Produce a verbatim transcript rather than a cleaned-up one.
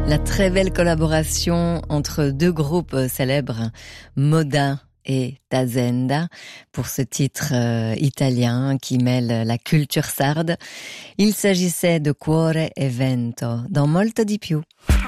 La très belle collaboration entre deux groupes célèbres, Moda et Tazenda, pour ce titre euh, italien qui mêle la culture sarde. Il s'agissait de Cuore e Vento, dans Molto di più.